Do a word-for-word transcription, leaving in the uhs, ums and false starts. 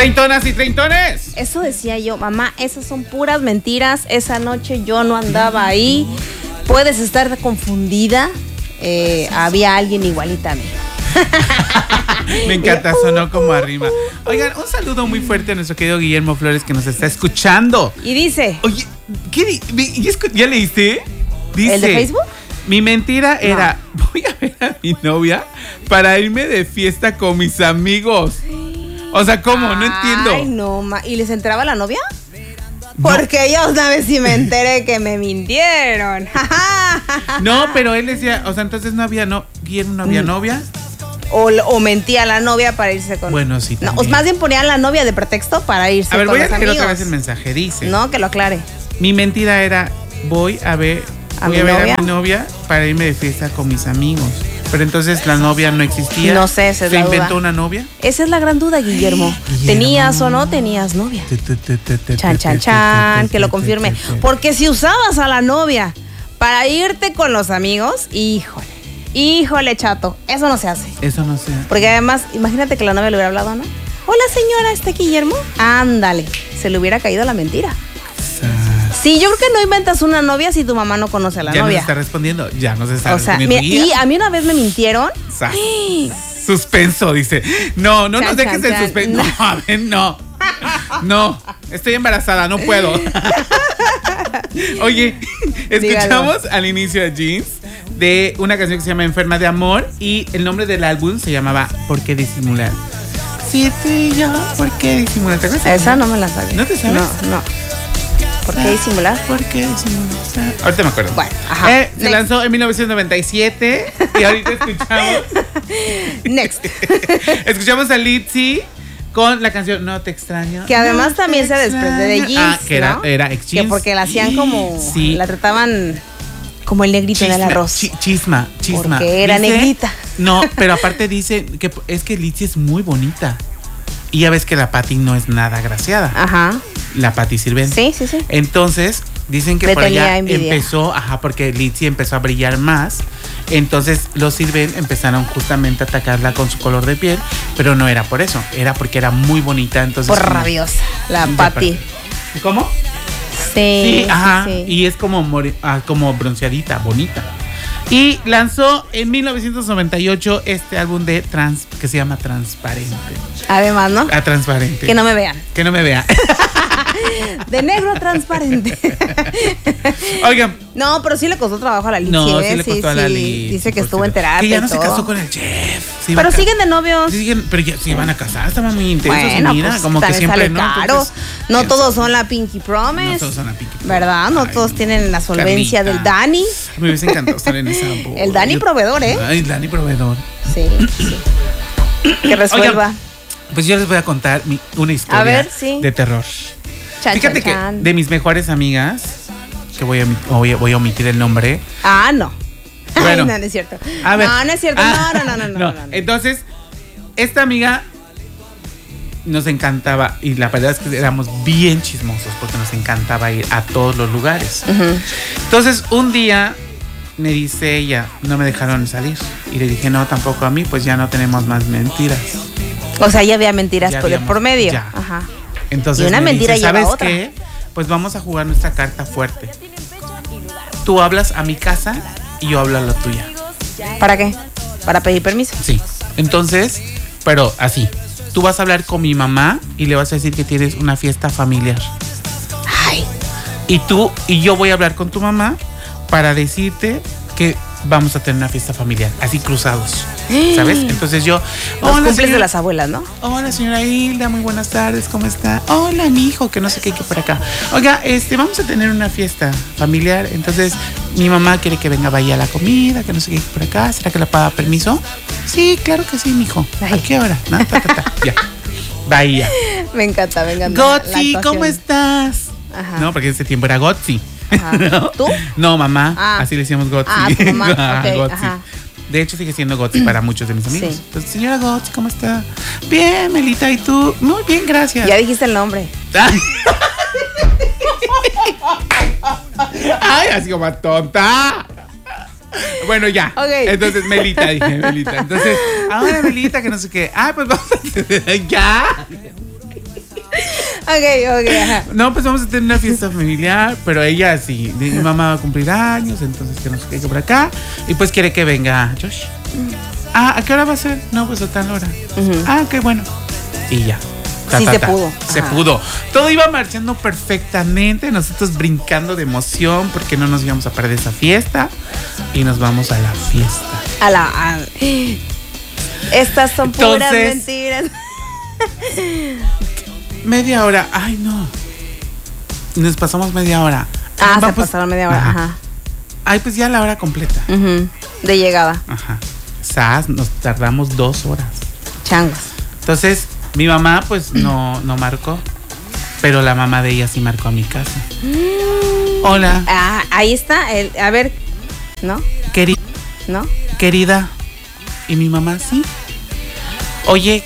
Treintonas y treintones. Eso decía yo, mamá, esas son puras mentiras. Esa noche yo no andaba ahí. Puedes estar confundida. Eh, había alguien igualita a mí. Me encanta, sonó como arriba. Oigan, un saludo muy fuerte a nuestro querido Guillermo Flores que nos está escuchando. Y dice, oye, ¿qué di- ¿ya leíste? Dice, ¿el de Facebook? Mi mentira No. era, voy a ver a mi novia para irme de fiesta con mis amigos. O sea, ¿cómo? No entiendo. Ay, no, ma. ¿Y les entraba la novia? Porque yo una vez sí me enteré que me mintieron. No, pero él decía, o sea, entonces no había, no, Guillermo no había Mm. novia. O, o mentía a la novia para irse con... Bueno, sí, No, también. o más bien ponían la novia de pretexto para irse A ver, con voy a los leer amigos. otra vez el mensaje. Dice, No, que lo aclare. mi mentira era, voy a ver, ¿A voy mi a ver novia? a mi novia para irme de fiesta con mis amigos. Pero entonces la novia no existía. No sé, esa es ¿Se la duda. inventó una novia? Esa es la gran duda, Guillermo. Guillermo. ¿Tenías o no tenías novia? Chan, chan, chan, que lo confirme. Porque si usabas a la novia para irte con los amigos, híjole, híjole, chato, eso no se hace. Eso no sé. Porque además, imagínate que la novia le hubiera hablado, ¿no? Hola, señora, ¿está Guillermo? Ándale, se le hubiera caído la mentira. Sí, yo creo que no inventas una novia si tu mamá no conoce a la Ya novia. nos está respondiendo, ya nos está O sea, respondiendo. mira, y a mí una vez me mintieron. Sa- Suspenso, dice. No, no nos Chan, dejes chan, el chan. suspenso. No. No, a ver, no. No, estoy embarazada, no puedo. Oye, escuchamos al inicio de Jeans de una canción que se llama Enferma de Amor y el nombre del álbum se llamaba ¿Por qué disimular? Sí, tú y yo, ¿por qué disimular? ¿Te acuerdas? Esa no me la sabía. ¿No te sabes? No, no. ¿Por qué disimular? ¿Por qué disimular? Ahorita me acuerdo. Bueno, ajá. Eh, se Next. lanzó en mil novecientos noventa y siete y ahorita escuchamos Next. escuchamos a Litzy con la canción No te extraño. Que además No también te se desprende de extraño. Jeans, Ah, que era, ¿no? era ex Que Jeans. porque la hacían como... Sí. La trataban como el negrito en el Chisma, arroz. chi- chisma, chisma. Porque era Dice- negrita. No, pero aparte dice que es que Litzy es muy bonita. Y ya ves que la Patti no es nada agraciada. Ajá. La Patti Sirven. Sí, sí, sí. Entonces, dicen que Le por allá tenía envidia. empezó, ajá, porque Litzy empezó a brillar más. Entonces, los Sirven empezaron justamente a atacarla con su color de piel, pero no era por eso, era porque era muy bonita. Entonces, Por como- rabiosa. La Ya Patti. ¿Cómo? Sí, Sí, ajá. sí, sí. Y es como, more- ah, como bronceadita, bonita. Y lanzó en mil novecientos noventa y ocho este álbum de trans que se llama Transparente. Además, ¿no? Ah, Transparente. Que no me vean. Que no me vea. De negro a transparente. Oigan. No, pero sí le costó trabajo a la Litzy. No, ¿eh? sí le costó a la sí. Litzy, Dice que por estuvo en cierto. terapia. Que ya y no se todo. casó con el chef. Se iban Pero a ca- siguen de novios. Siguen, pero ya se iban a casar, estaban muy intensos. Bueno, y mira, pues como que también siempre sale no. caro. Entonces, no quién todos sabe. son la Pinky Promise. No todos son la Pinky Promise. ¿Verdad? No Ay, todos tienen la solvencia Carnita. del Dani. Me hubiese encantado estar en esa boda. El Dani Yo- proveedor, ¿eh? Ay, el Dani proveedor. Sí, sí. Que resuelva. Oigan, pues yo les voy a contar mi- una historia A ver, sí. de terror. Chan, Fíjate chan, que chan. de mis mejores amigas, que voy a, omit- voy a, voy a omitir el nombre. Ah, no. Bueno. Ay, no, no es cierto. A ver. No, no es cierto. Ah, no, no, no, no, no, no, no. Entonces, esta amiga nos encantaba y la verdad es que éramos bien chismosos porque nos encantaba ir a todos los lugares. Ujú. Entonces, un día me dice ella, no me dejaron salir. Y le dije, no, tampoco a mí, pues ya no tenemos más mentiras. O sea, ya había mentiras Ya por, habíamos- por medio. ya. Ajá. Entonces Y una me mentira dice, lleva ¿sabes otra. qué? Pues vamos a jugar nuestra carta fuerte. Tú hablas a mi casa y yo hablo a la tuya. ¿Para qué? Para pedir permiso. Sí. Entonces, pero así. Tú vas a hablar con mi mamá y le vas a decir que tienes una fiesta familiar. Ay. Y tú y yo voy a hablar con tu mamá para decirte que vamos a tener una fiesta familiar, así cruzados. ¿Sabes? Entonces yo, Los cumples de señora- las abuelas, ¿no? Hola, señora Hilda, muy buenas tardes, ¿cómo está? Hola, mi hijo, que no sé qué, que por acá. Oiga, este, vamos a tener una fiesta familiar, entonces mi mamá quiere que venga vaya a la comida, que no sé qué, que por acá. ¿Será que le pueda dar permiso? Sí, claro que sí, mijo. ¿A qué hora? No, ta, ta, ta. Ya. Vaya. Me encanta, me encanta. Gotzi, la ¿cómo actuación. estás? Ajá. No, porque en ese tiempo era Gotzi. Ajá. ¿No? ¿Tú? No, mamá. Ah. Así le decíamos Gotzi. Ah, tu mamá. Ah, Ok, Gotzi. ajá. De hecho, sigue siendo Gotzi para muchos de mis amigos. Sí. Entonces, señora Gotzi, ¿cómo está? Bien, Melita, ¿y tú? Muy bien, gracias. Ya dijiste el nombre. Ay, Ay, así como tonta. Bueno, ya. Ok. Entonces, Melita, dije, Melita. Entonces, ahora Melita, que no sé qué. Ah, pues vamos a ya. Ok, ok, ajá. No, pues vamos a tener una fiesta familiar, pero ella sí, mi mamá va a cumplir años, entonces que no sé qué por acá, y pues quiere que venga Josh. Ah, ¿a qué hora va a ser? No, pues a tal hora. Uh-huh. Ah, qué bueno. Y ya. Ta, sí, ta, se ta. pudo. Se Ajá. pudo. Todo iba marchando perfectamente, nosotros brincando de emoción porque no nos íbamos a perder esa fiesta, y nos vamos a la fiesta. A la... A... Estas son puras Entonces, mentiras. Media hora. Ay, no. Nos pasamos media hora. Ah, Vamos, se pues, pasaron media hora. Ajá. Ajá. Ay, pues ya la hora completa. Uh-huh. De llegada. Ajá. Sas, nos tardamos dos horas. Changos. Entonces, mi mamá, pues, no, no marcó. Pero la mamá de ella sí marcó a mi casa. Mm. Hola. Ah, ahí está. El, a ver, ¿no? Querida. ¿No? Querida. ¿Y mi mamá sí? Oye,